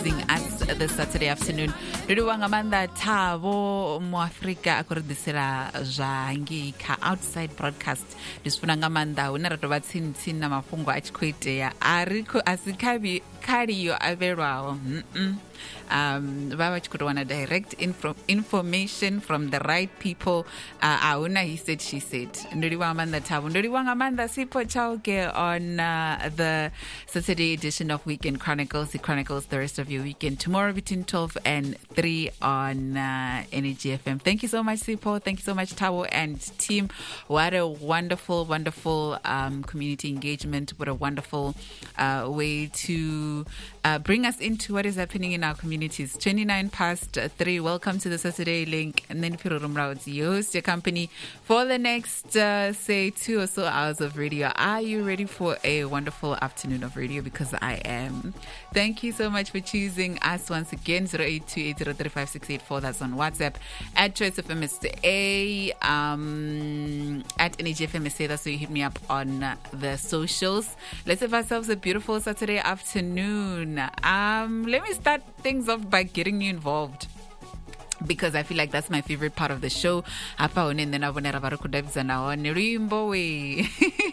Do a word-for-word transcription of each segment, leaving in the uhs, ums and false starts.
us this Saturday afternoon. Luluwanga manda tabo mu Africa akoridisela zvangi ka outside broadcast. Disfunanga manda unarato batsini tsina mafungo achikwetea ariko asikabi kariyo averwawo. Mm um baba chikuwana direct info, information from the right people. Uh, auna he said she said. Ndoliwanga manda tabo. Ndoliwanga manda sipo chauke on uh, the Saturday edition of Weekend Chronicles. It chronicles the rest of your weekend tomorrow between twelve and three on uh, Energy F M. Thank you so much, Sipo. Thank you so much, Tabo and team. What a wonderful, wonderful um, community engagement. What a wonderful uh, way to uh, bring us into what is happening in our communities. twenty-nine past three. Welcome to the Saturday Link. And then Pirurumrao, your host, your company for the next, uh, say, two or so hours of radio. Are you ready for a wonderful afternoon of radio? Because I am. Thank you so much for choosing us once again. zero eight two eight zero three five six eight four. That's on WhatsApp. At Choice F M S A. Um, at N H F M S A. That's where you hit me up on uh, the socials. Let's have ourselves a beautiful Saturday afternoon. Um, let me start things off by getting you involved, because I feel like that's my favorite part of the show. Apa one and then abonera barakudabza na one rimbo we.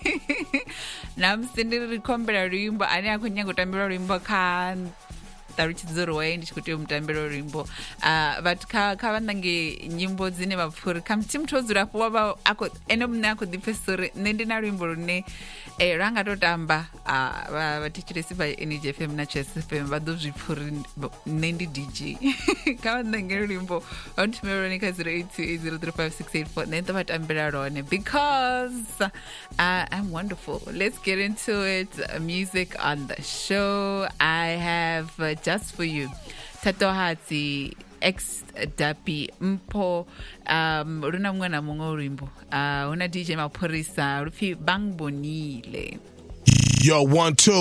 Namsindiri kombera rimbo ani akunya kutambira rimbo kan taruchizoro waindi kuti mutambiro rimbo. Uh, but ka kavandange nyimbo dzine mapfuri kamtimtozura kuwa ako enomna ko difesore nendina rimbo ne eh ranga totamba uh vatichiresi ba Energy F M na Chess F M vadozvipfuri nendi D J. Kavandange rimbo on Veronica zero eight two eight zero three five six eight four nenda vatambira rone, because uh, I'm wonderful. Let's get into it. Uh, music on the show. I have uh, just for you Tatohati X Dapi Mpo um runa mwana mungo rimbo uh una D J Mapurisa rufi bangbonile. Yo, one two